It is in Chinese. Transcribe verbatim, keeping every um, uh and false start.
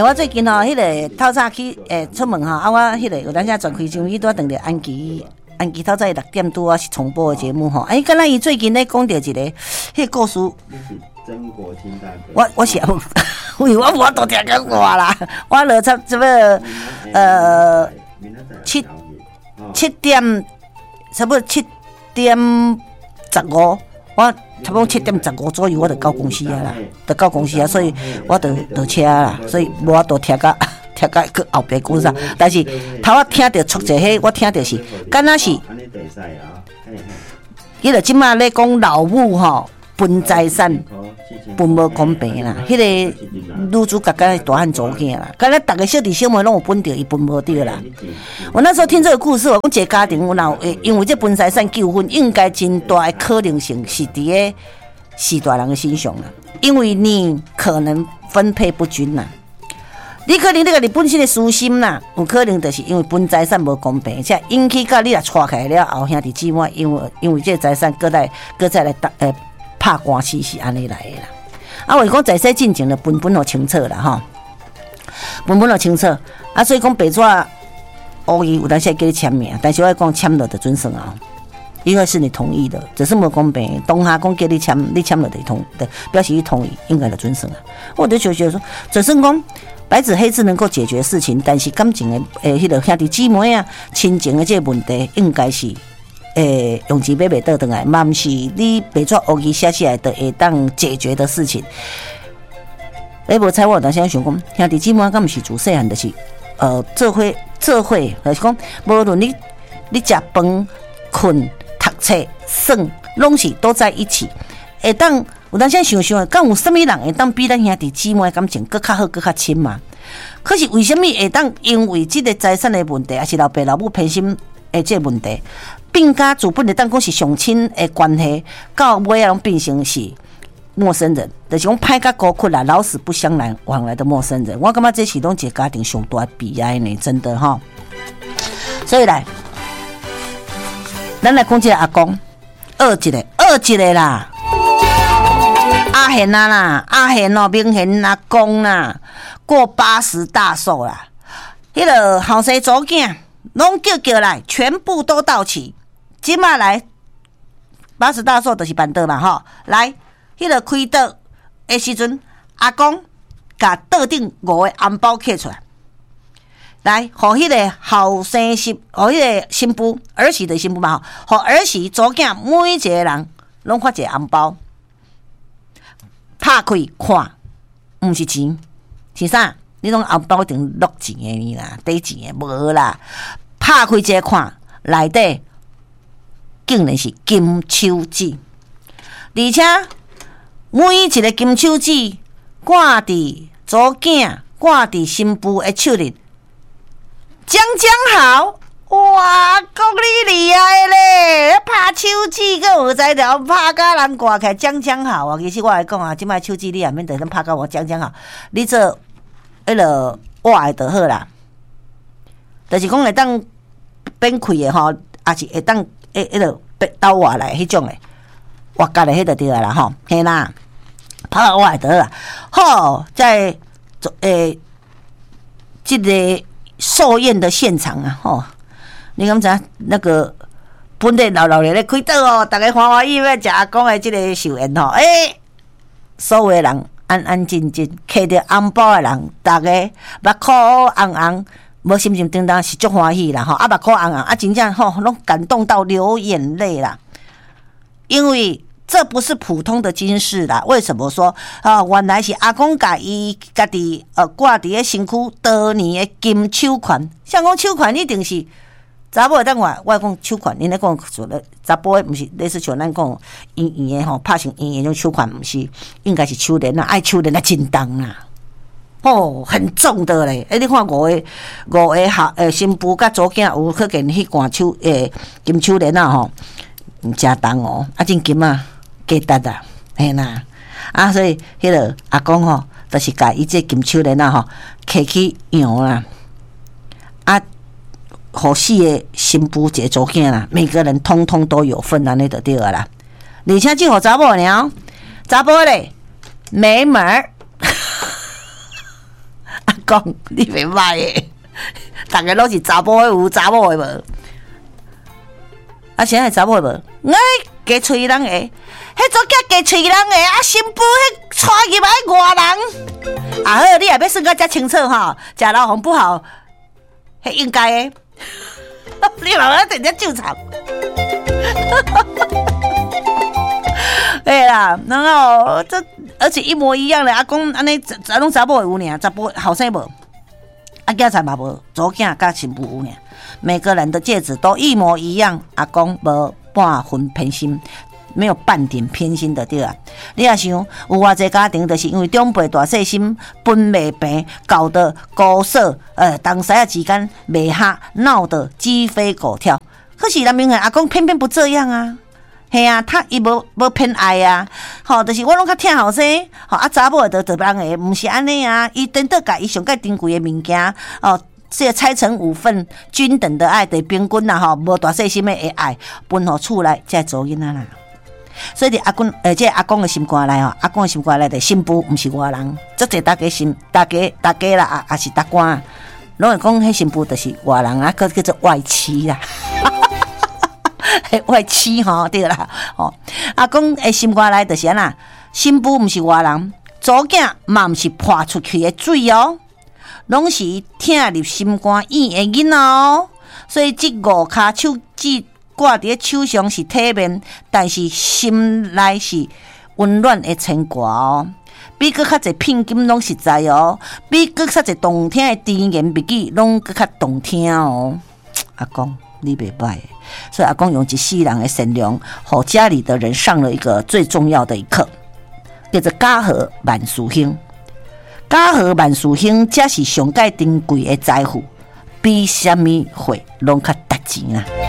欸，我最近吼，迄个透早去诶出门吼，啊，我迄个有当下转开收音机，拄等着安琪，安琪透早六点多啊是重播的节目吼。哎，敢若伊最近咧讲着一个迄个故事。 曾国清大哥， 我我是喂，我我都听讲过啦，我落差这个呃七七点，差不多七点十五，我差不多七点十五左右，我就到公司啊啦，就到公司啊，所以我就落車啦，所以我都聽到聽到去後邊故事，但是頭我聽到觸者迄，我聽到是，敢若是，伊就即馬咧講老母吼分財產。分無公平啦，迄、那個女主角跟大漢祖囝啦，敢若逐個小弟小妹攏有分着，伊分無着啦。我那時候聽這個故事，我講一個家庭有鬧，因為這分財產糾紛，應該真大的可能性是佇個四大人的身上啦，因為你可能分配不均啦，你可能你個你本身的私心啦，有可能就是因為分財產無公平，才引起到你來錯開了後兄弟姊妹，因為因為這個財產各來各再來打誒拍官司是安尼來的啦。啊，我講在世進前就分分好清楚啦，吼，分分好清楚。啊，所以講白紙，烏伊有當時叫你簽名，但是我講簽了就準算啊，因為是你同意的，只是無公平。當下講叫你簽，你簽了就同，的表示你同意，應該就準算啊。我就覺得說，只是講白紙黑字能夠解決事情，但是感情的誒，迄個兄弟姊妹啊，親情的這個問題，應該是。誒，用錢買袂倒轉來，嘛毋是你白紙烏字寫起來就會當解決的事情。誒，無猜我有當時想講，兄弟姊妹敢毋是自細漢就是，呃，做伙做伙，就是講，無論你你食飯、困、讀冊、耍，攏是都在一起。會當有當時想想，敢有啥物人會當比咱兄弟姊妹感情更較好、更較親嘛？可是為什麼會當因為這個財產的問題，還是老爸老母偏心誒這個問題？並甲主本來當講是上親的關係，到尾啊攏變成是陌生人，就是講歹甲孤屈啦，老死不相來往來的陌生人。我感覺這是攏一個家庭上大悲哀呢，真的哈。所以來，咱來講這個阿公，二一個，二一個啦，阿賢啊啦，阿賢哦，明賢阿公啦，過八十大壽啦，迄、那個後生祖囝攏叫叫來，全部都到齊。今嘛來八十大壽就是辦桌嘛吼，來迄、那個開桌的時陣，阿公甲桌頂五個紅包摕出來，來，互迄個後生媳，互迄個新婦兒媳的新婦嘛吼，互兒媳祖囝每一個人攏發一個紅包，拍開看，毋是錢，是啥？你種紅包一定落錢的呢啦，底錢的無啦，拍開一個看，內底。竟然是金手指，而且每一個金手指掛佇祖囝、掛佇新婦的手裡，將將好，哇，講你厲害咧！拍手指，佮有才調，拍甲人掛起來，將將好啊！其實我來講啊，即擺手指你也免得咱拍甲我將將好，你做迄落我的就好啦，就是講會當變開的吼，也是會當。誒，迄落白刀瓦來迄種誒，瓦甲的迄個對啦吼，嘿啦，拍到瓦得啦，好，在誒，這個壽宴的現場啊，吼，你敢知那個本地老老爺咧開桌哦，大家歡歡喜喜要食阿公的這個壽宴吼，誒，所有的人安安靜靜，摕着紅包的人，大家目眶紅紅。無心情叮當是足歡喜啦吼，啊目眶紅紅啊，真正吼攏感動到流眼淚啦。因為這不是普通的金飾啦，為什麼說啊？原來是阿公甲伊家己呃掛佇個身軀多年的金手環。像講手環一定是查某當話，我講手環，因咧講做咧查甫的，毋是類似像咱講圓圓的吼，拍成圓圓種手環，毋是應該是手鏈啊，愛手鏈啊，真重啦。哦，很重的咧！誒，你看五個五個下誒新婦甲祖囝有可見迄罐手誒金手鏈啊吼，毋正重哦，啊真金啊，價值啊，嘿啦，啊所以迄個阿公吼，就是甲伊這金手鏈啊吼，摕去用啦，啊，互四個新婦一個祖囝啦，每個人通通都有份安尼就對了啦，而且這互查某呢，查甫咧美門兒。 讲，你袂歹诶，大家拢是查甫诶有，查某诶无。啊，现在查某诶无？哎，加喙人诶，迄组囝加喙人诶，啊，新妇迄带入来外人。啊好，你也要算到遮清楚吼，食老红不好，迄应该诶。你老要直接救场。对啦，然后这而且一模一样的，阿公安尼咱拢查某有呢，查甫后生无，阿囝才嘛无，左囝甲新妇有呢。每个人的戒指都一模一样，阿公无半分偏心，没有半点偏心的对啊。你也想，有偌济家庭就是因为长辈大细心分袂平，搞得姑嫂呃同婿仔之间袂合，闹得鸡飞狗跳。可是咱明的阿公偏偏不这样啊。嘿啊，他伊无无偏爱啊，吼，就是我拢较疼后生，吼啊查某就就人诶，毋是安尼啊，伊等到甲伊上介珍贵诶物件，哦，这个拆成五份，均等的爱，对平均啦，吼，无大细心诶爱，分互厝内才做囡仔啦。所以伫阿公，而且阿公诶心肝内吼，阿公诶心肝内的新妇毋是外人，足侪大家心，大家大家啦，啊，也是大官，拢会讲迄新妇就是外人啊，个叫做外妻啦。外妻吼对啦，吼阿公诶心肝内就是安那，新妇毋是外人，祖囝嘛毋是泼出去诶水哦，拢是疼入心肝意诶囡仔哦。所以即五骹手指挂伫手上是体面，但是心内是温暖诶牵挂哦。比佫较侪聘金拢实在哦，比佫较侪动听诶甜言蜜语拢佫较动听哦。阿公。你袂歹，所以阿公用一世人的善良，给家里的人上了一个最重要的一课，叫做家和万事兴。家和万事兴，这是上界珍贵的财富，比什么货拢较值钱啊！